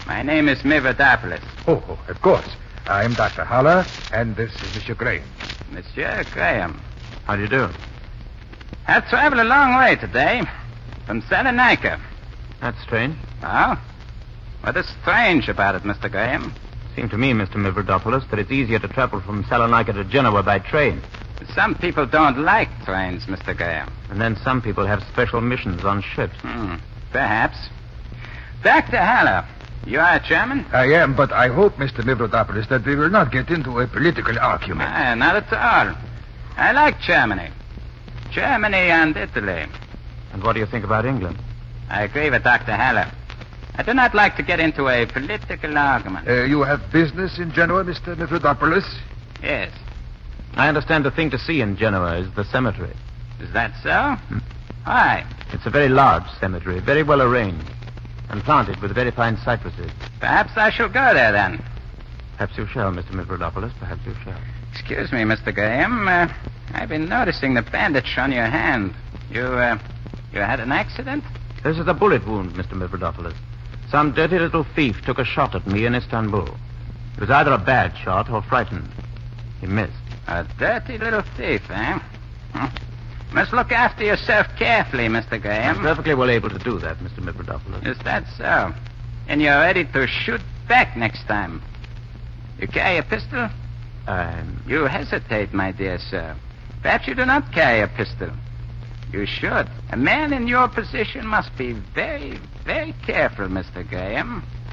My name is Mivrodopoulos. Oh, of course. I'm Dr. Haller, and this is Monsieur Graham. Monsieur Graham. How do you do? I've traveled a long way today. From Salonika. That's strange. Oh? What is strange about it, Mr. Graham? Seemed to me, Mr. Mivrodopoulos, that it's easier to travel from Salonika to Genoa by train. Some people don't like trains, Mr. Graham. And then some people have special missions on ships. Perhaps. Dr. Haller, you are a German? I am, but I hope, Mr. Mivrodopoulos, that we will not get into a political argument. Not at all. I like Germany. Germany and Italy. And what do you think about England? I agree with Dr. Haller. I do not like to get into a political argument. You have business in Genoa, Mr. Mivrodopoulos? Yes. I understand the thing to see in Genoa is the cemetery. Is that so? Why? It's a very large cemetery, very well arranged, and planted with very fine cypresses. Perhaps I shall go there then. Perhaps you shall, Mr. Mivrodopoulos. Perhaps you shall. Excuse me, Mr. Graham. I've been noticing the bandage on your hand. You had an accident? This is a bullet wound, Mr. Mivrodopoulos. Some dirty little thief took a shot at me in Istanbul. It was either a bad shot or frightened. He missed. A dirty little thief, eh? Must look after yourself carefully, Mr. Graham. I'm perfectly well able to do that, Mr. Mivrodopoulos. Is that so? And you're ready to shoot back next time. You carry a pistol? You hesitate, my dear sir. Perhaps you do not carry a pistol. You should. A man in your position must be very, very careful, Mr. Graham.